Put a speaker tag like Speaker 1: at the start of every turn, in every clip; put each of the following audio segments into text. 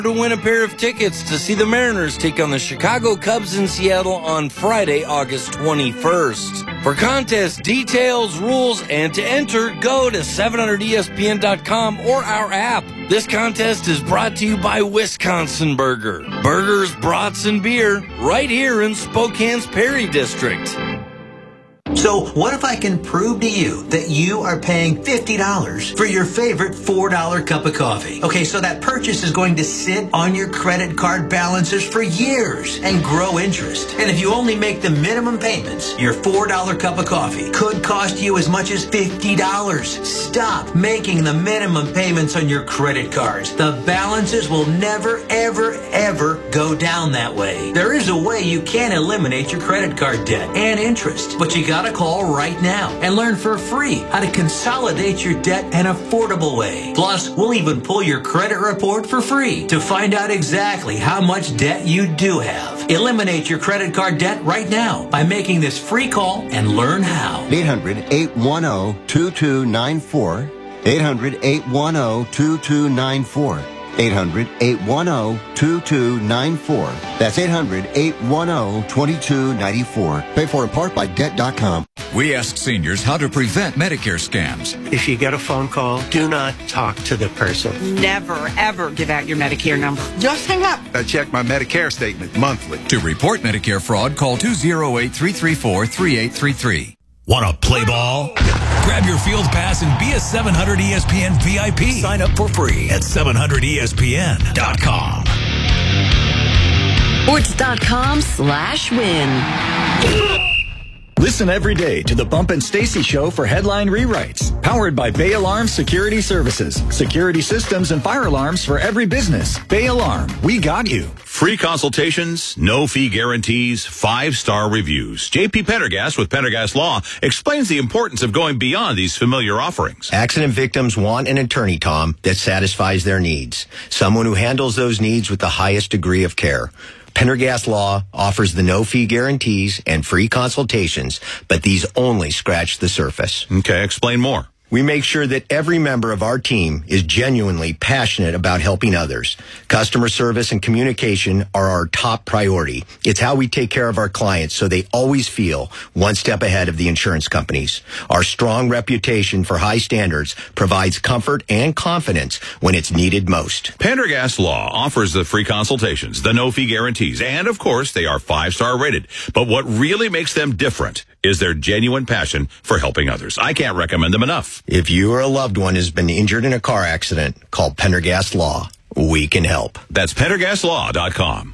Speaker 1: to win a pair of tickets to see the Mariners take on the Chicago Cubs in Seattle on Friday, August 21st. For contest details, rules, and to enter, go to 700ESPN.com or our app. This contest is brought to you by Wisconsin Burger. Burgers, brats, and beer right here in Spokane's Perry District.
Speaker 2: So what if I can prove to you that you are paying $50 for your favorite $4 cup of coffee? Okay, so that purchase is going to sit on your credit card balances for years and grow interest. And if you only make the minimum payments, your $4 cup of coffee could cost you as much as $50. Stop making the minimum payments on your credit cards. The balances will never, ever, ever go down that way. There is a way you can eliminate your credit card debt and interest, but you gotta call right now and learn for free how to consolidate your debt an affordable way. Plus, we'll even pull your credit report for free to find out exactly how much debt you do have. Eliminate your credit card debt right now by making this free call and learn how.
Speaker 3: 800-810-2294. 800-810-2294. 800-810-2294. That's 800-810-2294. Paid for in part by Debt.com.
Speaker 4: We ask seniors how to prevent Medicare scams.
Speaker 5: If you get a phone call, do not talk to the person.
Speaker 6: Never, ever give out your Medicare number. Just hang up.
Speaker 7: I check my Medicare statement monthly.
Speaker 4: To report Medicare fraud, call 208-334-3833.
Speaker 8: Want to play ball? Grab your field pass and be a 700 ESPN VIP. Sign up for free at 700ESPN.com.
Speaker 9: Sports.com/win.
Speaker 10: Listen every day to the Bump and Stacy Show for headline rewrites. Powered by Bay Alarm Security Services. Security systems and fire alarms for every business. Bay Alarm, we got you.
Speaker 11: Free consultations, no fee guarantees, 5-star reviews. J.P. Pendergast with Pendergast Law explains the importance of going beyond these familiar offerings.
Speaker 12: Accident victims want an attorney, Tom, that satisfies their needs. Someone who handles those needs with the highest degree of care. Pendergast Law offers the no-fee guarantees and free consultations, but these only scratch the surface.
Speaker 11: Okay, explain more.
Speaker 12: We make sure that every member of our team is genuinely passionate about helping others. Customer service and communication are our top priority. It's how we take care of our clients so they always feel one step ahead of the insurance companies. Our strong reputation for high standards provides comfort and confidence when it's needed most.
Speaker 11: Pendergast Law offers the free consultations, the no-fee guarantees, and of course, they are 5-star rated. But what really makes them different is their genuine passion for helping others. I can't recommend them enough.
Speaker 12: If you or a loved one has been injured in a car accident, call Pendergast Law. We can help.
Speaker 11: That's PendergastLaw.com.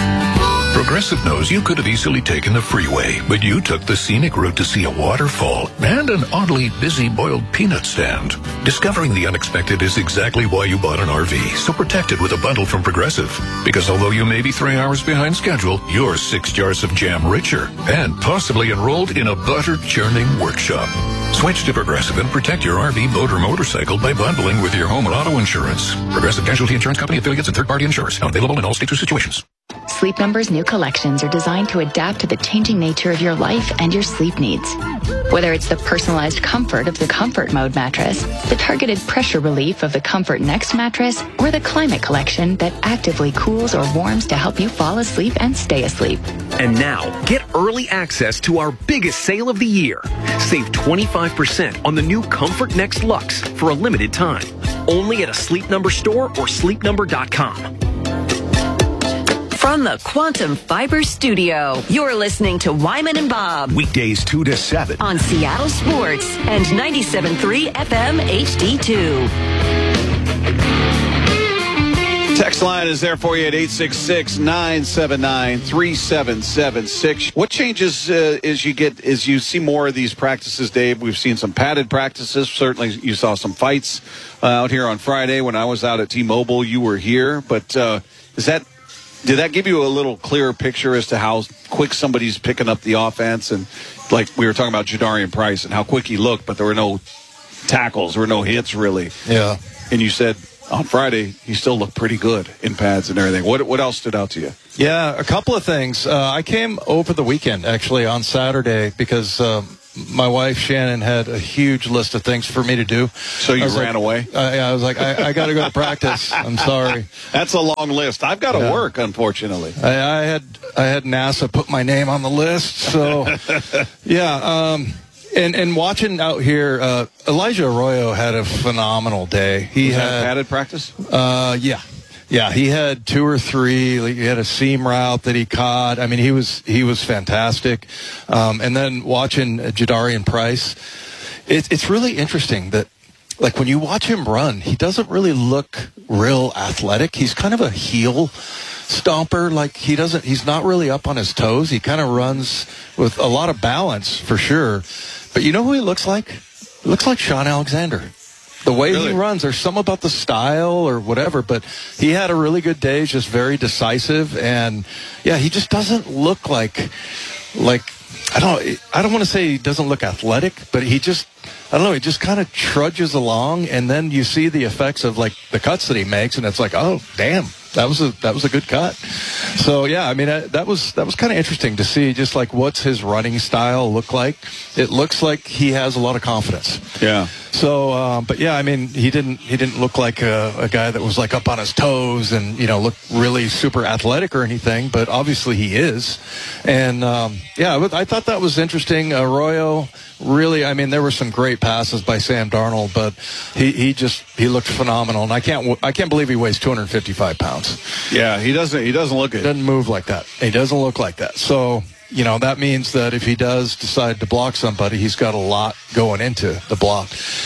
Speaker 13: Progressive knows you could have easily taken the freeway, but you took the scenic route to see a waterfall and an oddly busy boiled peanut stand. Discovering the unexpected is exactly why you bought an RV, so protect it with a bundle from Progressive. Because although you may be 3 hours behind schedule, you're 6 jars of jam richer and possibly enrolled in a butter churning workshop. Switch to Progressive and protect your RV, boat, or motorcycle by bundling with your home and auto insurance. Progressive Casualty Insurance Company affiliates and third-party insurers. Not available in all states or situations.
Speaker 9: Sleep Number's new collections are designed to adapt to the changing nature of your life and your sleep needs. Whether it's the personalized comfort of the Comfort Mode mattress, the targeted pressure relief of the Comfort Next mattress, or the Climate Collection that actively cools or warms to help you fall asleep and stay asleep.
Speaker 14: And now, get early access to our biggest sale of the year. Save 25% on the new Comfort Next Luxe for a limited time. Only at a Sleep Number store or sleepnumber.com.
Speaker 9: From the Quantum Fiber Studio, you're listening to Wyman and Bob.
Speaker 8: Weekdays 2 to 7.
Speaker 9: On Seattle Sports and 97.3 FM HD2.
Speaker 15: Text line is there for you at 866-979-3776. What changes as you see more of these practices, Dave? We've seen some padded practices. Certainly you saw some fights out here on Friday. When I was out at T-Mobile, you were here. But did that give you a little clearer picture as to how quick somebody's picking up the offense? And like we were talking about Jadarian Price and how quick he looked, but there were no tackles, there were no hits really.
Speaker 16: Yeah.
Speaker 15: And you said on Friday he still looked pretty good in pads and everything. What else stood out to you?
Speaker 16: Yeah, a couple of things. I came over the weekend actually on Saturday because my wife Shannon had a huge list of things for me to do.
Speaker 15: So you ran away?
Speaker 16: I was like, I got to go to practice. I'm sorry.
Speaker 15: That's a long list. I've got to work, unfortunately.
Speaker 16: I had NASA put my name on the list. So, yeah. And watching out here, Elijah Arroyo had a phenomenal day. He had
Speaker 15: padded practice?
Speaker 16: Yeah, he had 2 or 3. He had a seam route that he caught. I mean, he was fantastic. And then watching Jadarian Price, it's really interesting that, like, when you watch him run, he doesn't really look real athletic. He's kind of a heel stomper. Like, he's not really up on his toes. He kind of runs with a lot of balance for sure. But you know who he looks like? He looks like Sean Alexander. The way he runs, there's some about the style or whatever, but he had a really good day. He's just very decisive, and yeah, he just doesn't look like I don't want to say he doesn't look athletic, but he just kind of trudges along, and then you see the effects of, like, the cuts that he makes, and it's like, oh, damn. That was a good cut. So yeah, I mean that was kind of interesting to see, just like what's his running style look like. It looks like he has a lot of confidence.
Speaker 15: Yeah.
Speaker 16: So, but yeah, I mean he didn't look like a guy that was like up on his toes and look really super athletic or anything. But obviously he is. And yeah, I thought that was interesting. Arroyo really, I mean, there were some great passes by Sam Darnold, but he looked phenomenal, and I can't believe he weighs 255 pounds.
Speaker 15: Yeah, he doesn't look it.
Speaker 16: He doesn't move like that. He doesn't look like that. So, that means that if he does decide to block somebody, he's got a lot going into the block.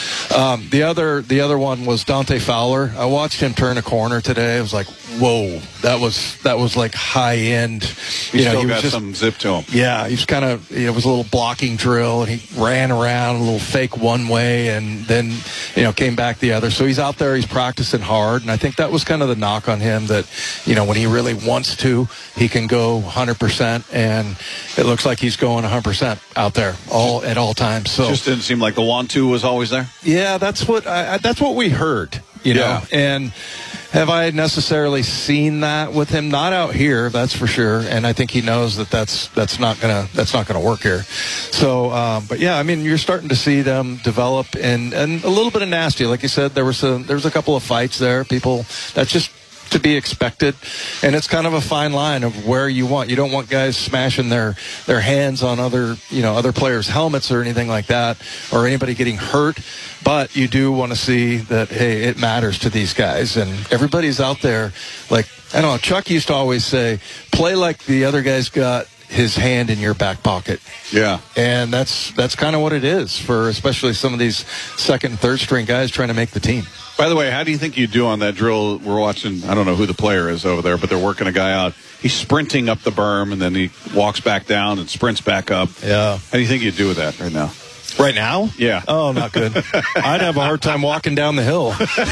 Speaker 16: The other one was Dante Fowler. I watched him turn a corner today. I was like, whoa, that was like high end.
Speaker 15: He still got some zip to him.
Speaker 16: Yeah, he was kind of, it was a little blocking drill, and he ran around a little fake one way, and then, came back the other. So he's out there, he's practicing hard, and I think that was kind of the knock on him, that, when he really wants to, he can go 100%, and it looks like he's going 100% out there at all times. So
Speaker 15: just didn't seem like the want to was always there.
Speaker 16: Yeah, that's what we heard. know, and have I necessarily seen that with him? Not out here, that's for sure. And I think he knows that that's not gonna work here. So, but yeah, I mean, you're starting to see them develop and a little bit of nasty. Like you said, there was a couple of fights there. People, that's just to be expected, and it's kind of a fine line of where you don't want guys smashing their hands on other players' helmets or anything like that, or anybody getting hurt. But you do want to see that, hey, it matters to these guys, and everybody's out there. Like, I don't know, Chuck used to always say, play like the other guy's got his hand in your back pocket.
Speaker 15: Yeah.
Speaker 16: And that's kind of what it is for especially some of these second and third string guys trying to make the team.
Speaker 15: By the way, how do you think you do on that drill we're watching? I don't know who the player is over there, but they're working a guy out. He's sprinting up the berm, and then he walks back down and sprints back up.
Speaker 16: Yeah.
Speaker 15: How do you think you do with that right now?
Speaker 16: Right now?
Speaker 15: Yeah.
Speaker 16: Oh, not good. I'd have a hard time walking down the hill.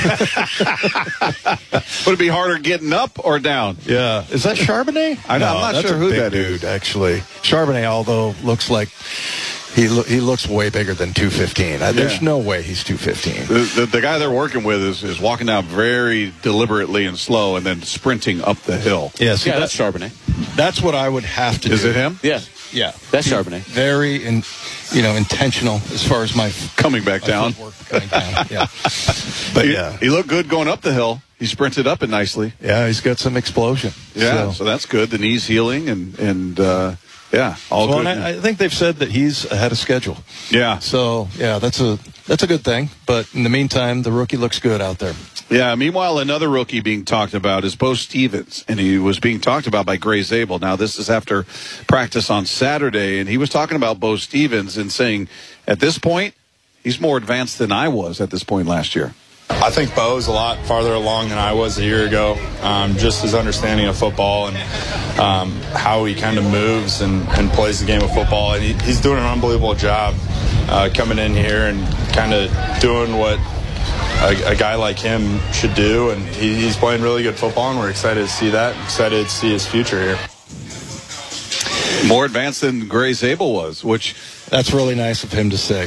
Speaker 15: Would it be harder getting up or down?
Speaker 16: Yeah. Is that Charbonnet?
Speaker 15: I'm not sure who that
Speaker 16: dude, actually. Charbonnet, although, looks like he looks way bigger than 215. There's no way he's 215.
Speaker 15: The guy they're working with is walking down very deliberately and slow and then sprinting up the hill.
Speaker 16: Yeah,
Speaker 17: that's Charbonnet.
Speaker 16: That's what I would have to do.
Speaker 15: Is it him?
Speaker 17: Yeah.
Speaker 16: Yeah.
Speaker 17: That's Charbonnet.
Speaker 16: Very, intentional as far as my
Speaker 15: coming back down.
Speaker 16: Coming down. Yeah. But
Speaker 15: he looked good going up the hill. He sprinted up it nicely.
Speaker 16: Yeah, he's got some explosion.
Speaker 15: Yeah, so that's good. The knee's healing and all good.
Speaker 16: And I think they've said that he's ahead of schedule.
Speaker 15: Yeah.
Speaker 16: So yeah, that's a good thing. But in the meantime, the rookie looks good out there.
Speaker 15: Yeah, meanwhile, another rookie being talked about is Bo Stevens, and he was being talked about by Gray Zabel. Now, this is after practice on Saturday, and he was talking about Bo Stevens and saying, at this point, he's more advanced than I was at this point last year.
Speaker 18: I think Bo's a lot farther along than I was a year ago. Just his understanding of football and how he kind of moves and plays the game of football. And he's doing an unbelievable job coming in here and kind of doing what a guy like him should do. And he's playing really good football, and we're excited to see that. Excited to see his future here.
Speaker 15: More advanced than Gray Zabel was, which
Speaker 16: That's really nice of him to say.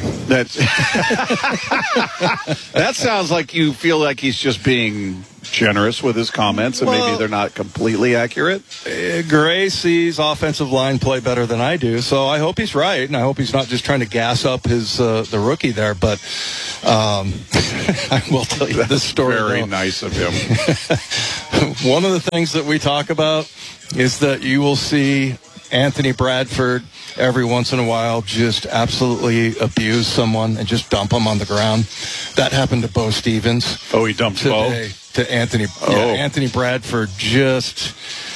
Speaker 15: That sounds like you feel like he's just being generous with his comments, and maybe they're not completely accurate.
Speaker 16: Gray sees offensive line play better than I do, so I hope he's right, and I hope he's not just trying to gas up his the rookie there. But I will tell you this story.
Speaker 15: Very nice of him.
Speaker 16: One of the things that we talk about is that you will see Anthony Bradford every once in a while just absolutely abuse someone and just dump him on the ground. That happened to Bo Stevens.
Speaker 15: Oh, he dumped
Speaker 16: today
Speaker 15: Bo?
Speaker 16: To Anthony. Oh. Yeah, Anthony Bradford just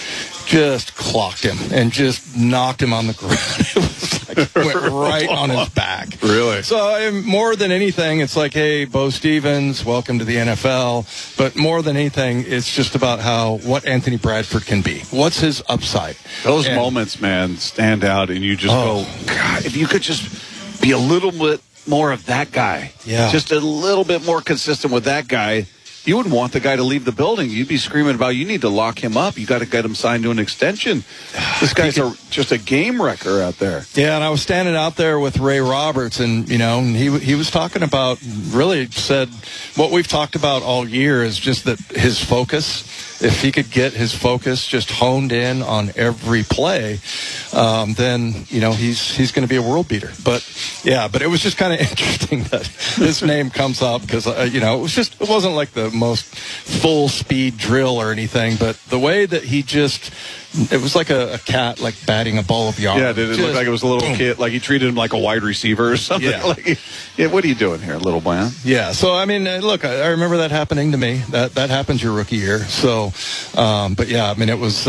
Speaker 16: clocked him and just knocked him on the ground. It was like went right on his back.
Speaker 15: Really?
Speaker 16: So more than anything, it's like, hey, Bo Stevens, welcome to the NFL. But more than anything, it's just about what Anthony Bradford can be. What's his upside?
Speaker 15: Those moments, man, stand out, and you just go, God, if you could just be a little bit more of that guy.
Speaker 16: Yeah.
Speaker 15: Just a little bit more consistent with that guy. You wouldn't want the guy to leave the building. You'd be screaming about, you need to lock him up. You got to get him signed to an extension. This guy's just a game wrecker out there.
Speaker 16: Yeah, and I was standing out there with Ray Roberts, and he was talking about, really said what we've talked about all year is just that his focus. If he could get his focus just honed in on every play, then he's going to be a world beater. But it was just kind of interesting that his name comes up because it wasn't like the most full speed drill or anything, but the way that he it was like a cat like batting a ball of yarn.
Speaker 15: Yeah, did it look like it was a little kid, like he treated him like a wide receiver or something?
Speaker 16: Yeah.
Speaker 15: What are you doing here, little man?
Speaker 16: Yeah, so I mean, look, I remember that happening to me. That happens your rookie year. So, but yeah, I mean, it was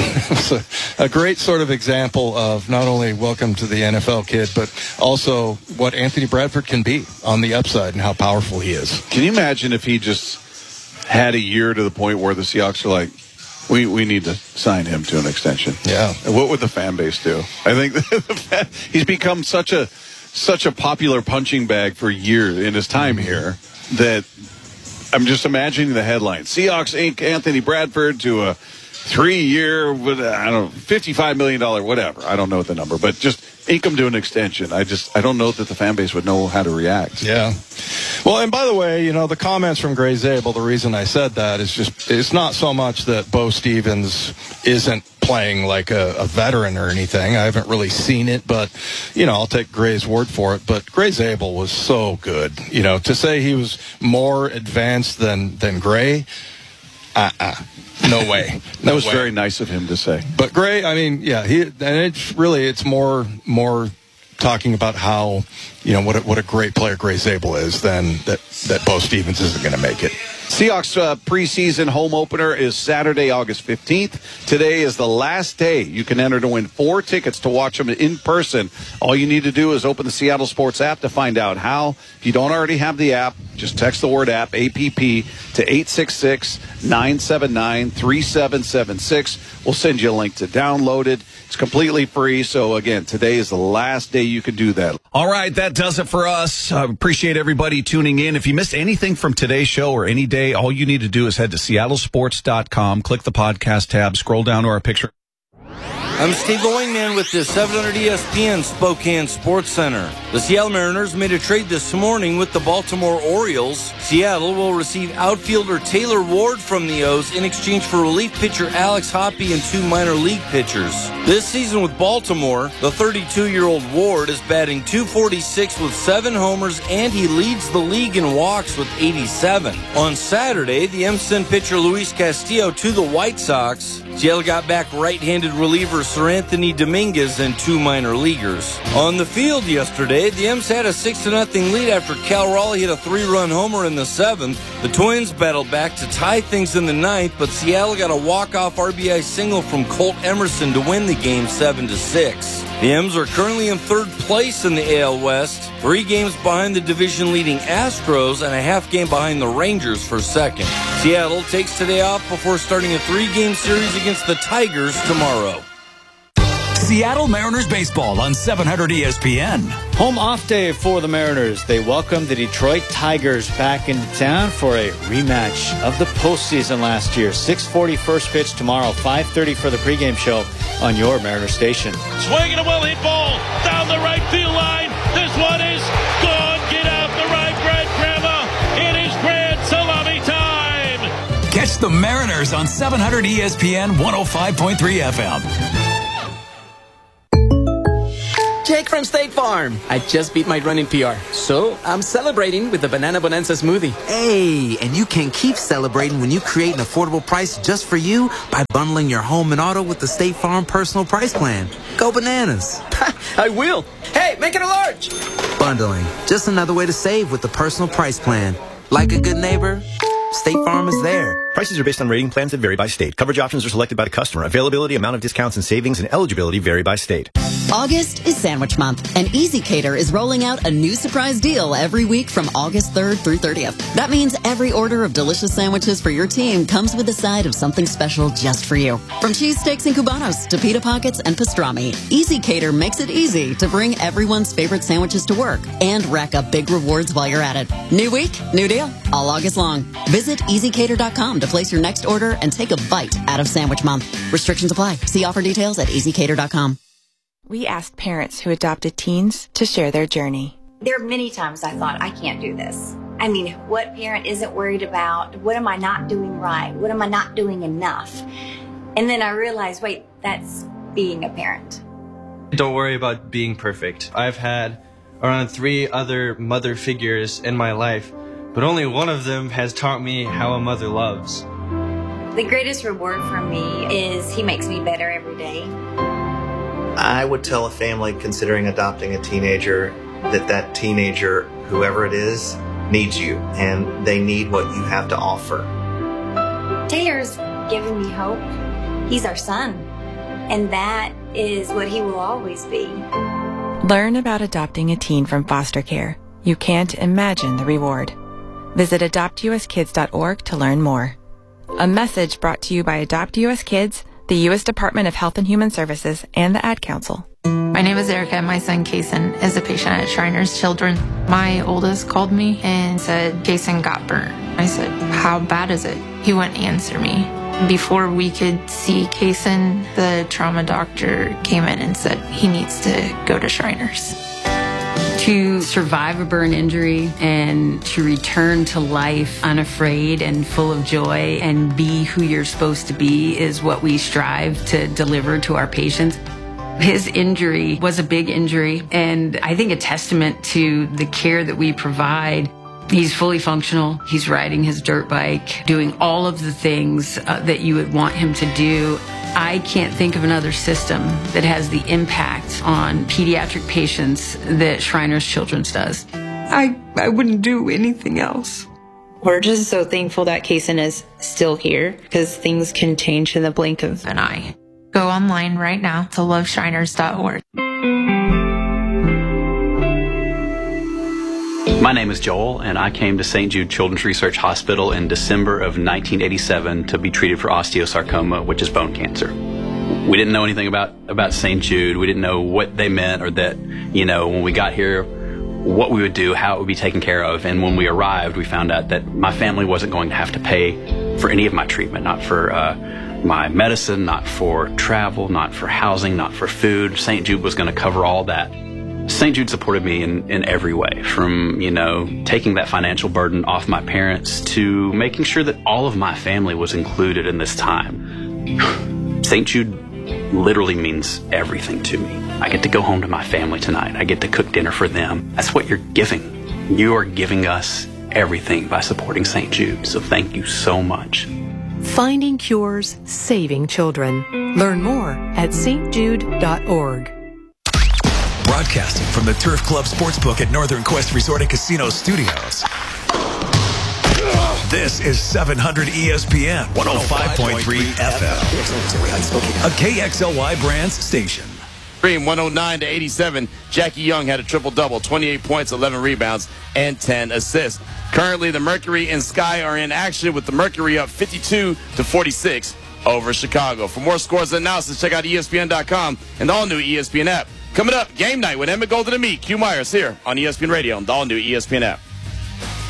Speaker 16: a great sort of example of not only welcome to the NFL kid, but also what Anthony Bradford can be on the upside and how powerful he is.
Speaker 15: Can you imagine if he just had a year to the point where the Seahawks are like, we need to sign him to an extension?
Speaker 16: Yeah.
Speaker 15: And what would the fan base do? I think he's become such a popular punching bag for years in his time here that I'm just imagining the headline. Seahawks ink Anthony Bradford to a 3-year, $55 million, whatever. I don't know the number, but just ink him to an extension. I don't know that the fan base would know how to react.
Speaker 16: Yeah. Well, and by the way, the comments from Gray Zabel, the reason I said that is it's not so much that Bo Stevens isn't playing like a veteran or anything. I haven't really seen it, but, I'll take Gray's word for it. But Gray Zabel was so good. To say he was more advanced than Gray, no way.
Speaker 15: That was very nice of him to say.
Speaker 16: But Gray, I mean, yeah, it's more talking about how, what a great player Gray Zabel is than that Bo Stevens isn't going to make it.
Speaker 15: Seahawks preseason home opener is Saturday, August 15th. Today is the last day you can enter to win 4 tickets to watch them in person. All you need to do is open the Seattle Sports app to find out how. If you don't already have the app, just text the word app, APP, to 866-979-3776. We'll send you a link to download it. It's completely free. So, again, today is the last day you can do that.
Speaker 17: All right, that does it for us. Appreciate everybody tuning in. If you missed anything from today's show or any day, all you need to do is head to seattlesports.com, click the podcast tab, scroll down to our picture.
Speaker 1: I'm Steve the Wingman with the 700 ESPN Spokane Sports Center. The Seattle Mariners made a trade this morning with the Baltimore Orioles. Seattle will receive outfielder Taylor Ward from the O's in exchange for relief pitcher Alex Hoppe and 2 minor league pitchers. This season with Baltimore, the 32-year-old Ward is batting .246 with 7 homers, and he leads the league in walks with 87. On Saturday, the M's sent pitcher Luis Castillo to the White Sox. Seattle got back right-handed reliever Sir Anthony Dominguez and 2 minor leaguers. On the field yesterday, the M's had a 6-0 lead after Cal Raleigh hit a 3-run homer in the 7th. The Twins battled back to tie things in the 9th, but Seattle got a walk-off RBI single from Colt Emerson to win the game 7-6. The M's are currently in 3rd place in the AL West, 3 games behind the division-leading Astros and a half game behind the Rangers for 2nd. Seattle takes today off before starting a 3-game series against the Tigers tomorrow.
Speaker 8: Seattle Mariners baseball on 700 ESPN.
Speaker 19: Home off day for the Mariners. They welcome the Detroit Tigers back into town for a rematch of the postseason last year. 6:40 first pitch tomorrow, 5:30 for the pregame show on your Mariner station.
Speaker 20: Swinging a well-hit ball down the right field line. This one is gone. Get out the right, Brad Grandma. It is grand salami time.
Speaker 8: Catch the Mariners on 700 ESPN 105.3 FM.
Speaker 21: Jake from State Farm. I just beat my running PR, so I'm celebrating with the Banana Bonanza smoothie.
Speaker 22: Hey, and you can keep celebrating when you create an affordable price just for you by bundling your home and auto with the State Farm Personal Price Plan. Go bananas.
Speaker 21: I will. Hey, make it a large.
Speaker 22: Bundling. Just another way to save with the Personal Price Plan. Like a good neighbor, State Farm is there.
Speaker 12: Prices are based on rating plans that vary by state. Coverage options are selected by the customer. Availability, amount of discounts and savings, and eligibility vary by state.
Speaker 23: August is Sandwich Month, and Easy Cater is rolling out a new surprise deal every week from August 3rd through 30th. That means every order of delicious sandwiches for your team comes with a side of something special just for you. From cheesesteaks and cubanos to pita pockets and pastrami, Easy Cater makes it easy to bring everyone's favorite sandwiches to work and rack up big rewards while you're at it. New week, new deal, all August long. Visit EasyCater.com to place your next order and take a bite out of Sandwich Month. Restrictions apply. See offer details at EasyCater.com.
Speaker 24: We asked parents who adopted teens to share their journey.
Speaker 25: There are many times I thought, I can't do this. I mean, what parent isn't worried about, what am I not doing right? What am I not doing enough? And then I realized, wait, that's being a parent.
Speaker 26: Don't worry about being perfect. I've had around 3 other mother figures in my life, but only one of them has taught me how a mother loves.
Speaker 25: The greatest reward for me is he makes me better every day.
Speaker 27: I would tell a family considering adopting a teenager that teenager, whoever it is, needs you, and they need what you have to offer.
Speaker 25: Taylor's given me hope. He's our son, and that is what he will always be.
Speaker 24: Learn about adopting a teen from foster care. You can't imagine the reward. Visit adoptuskids.org to learn more. A message brought to you by Adopt US Kids, the U.S. Department of Health and Human Services, and the Ad Council.
Speaker 28: My name is Erica, and my son, Kaysen, is a patient at Shriners Children. My oldest called me and said, Kaysen got burnt. I said, how bad is it? He wouldn't answer me. Before we could see Kaysen, the trauma doctor came in and said he needs to go to Shriners.
Speaker 29: To survive a burn injury and to return to life unafraid and full of joy and be who you're supposed to be is what we strive to deliver to our patients. His injury was a big injury, and I think a testament to the care that we provide. He's fully functional. He's riding his dirt bike, doing all of the things that you would want him to do. I can't think of another system that has the impact on pediatric patients that Shriners Children's does.
Speaker 28: I wouldn't do anything else. We're just so thankful that Kaysen is still here, because things can change in the blink of an eye. Go online right now to loveshriners.org.
Speaker 30: My name is Joel, and I came to St. Jude Children's Research Hospital in December of 1987 to be treated for osteosarcoma, which is bone cancer. We didn't know anything about St. Jude. We didn't know what they meant, or that, when we got here, what we would do, how it would be taken care of. And when we arrived, we found out that my family wasn't going to have to pay for any of my treatment, not for my medicine, not for travel, not for housing, not for food. St. Jude was going to cover all that. St. Jude supported me in every way, from, taking that financial burden off my parents to making sure that all of my family was included in this time. St. Jude literally means everything to me. I get to go home to my family tonight. I get to cook dinner for them. That's what you're giving. You are giving us everything by supporting St. Jude. So thank you so much.
Speaker 31: Finding cures, saving children. Learn more at stjude.org.
Speaker 8: Broadcasting from the Turf Club Sportsbook at Northern Quest Resort and Casino Studios. This is 700 ESPN 105.3 FM. A KXLY Brands station.
Speaker 32: 109-87. Jackie Young had a triple-double, 28 points, 11 rebounds, and 10 assists. Currently, the Mercury and Sky are in action with the Mercury up 52-46. over Chicago. For more scores and analysis, check out ESPN.com and the all-new ESPN app. Coming up, game night with Emmett Golden and me, Q Myers, here on ESPN Radio and the all-new ESPN app.